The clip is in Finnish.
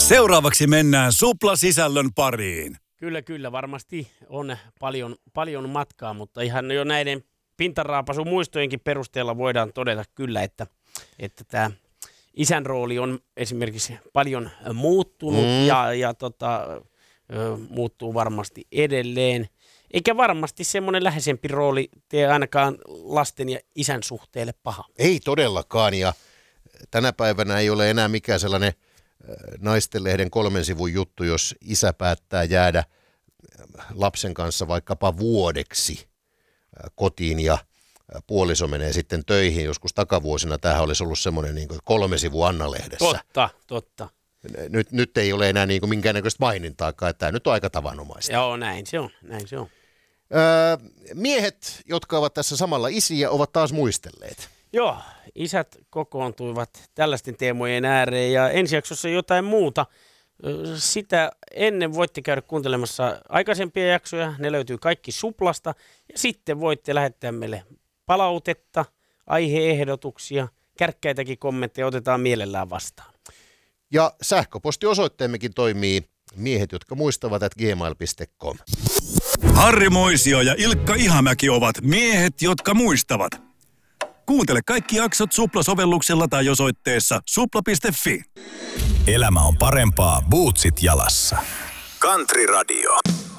Seuraavaksi mennään Supla-sisällön pariin. Kyllä, varmasti on paljon matkaa, mutta ihan jo näiden pintaraapasun muistojenkin perusteella voidaan todeta kyllä, että tämä isän rooli on esimerkiksi paljon muuttunut ja muuttuu varmasti edelleen. Eikä varmasti semmoinen läheisempi rooli tee ainakaan lasten ja isän suhteelle paha. Ei todellakaan, ja tänä päivänä ei ole enää mikään sellainen Naistenlehden 3 sivun juttu, jos isä päättää jäädä lapsen kanssa vaikkapa vuodeksi kotiin ja puoliso menee sitten töihin. Joskus takavuosina tämähän olisi ollut semmoinen niin kuin 3 sivua Anna-lehdessä. Totta. Nyt ei ole enää niin kuin minkäännäköistä mainintaakaan, että tämä nyt on aika tavanomaista. Joo, näin se on. Miehet, jotka ovat tässä samalla isiä, ovat taas muistelleet. Joo, isät kokoontuivat tällaisten teemojen ääreen ja ensi jaksossa jotain muuta. Sitä ennen voitte käydä kuuntelemassa aikaisempia jaksoja, ne löytyy kaikki Suplasta. Ja sitten voitte lähettää meille palautetta, aiheehdotuksia, kärkkäitäkin kommentteja otetaan mielellään vastaan. Ja sähköpostiosoitteemmekin toimii miehet, jotka muistavat @gmail.com. Harri Moisio ja Ilkka Ihamäki ovat miehet, jotka muistavat. Kuuntele kaikki jaksot Supla-sovelluksella tai osoitteessa supla.fi. Elämä on parempaa bootsit jalassa. Country Radio.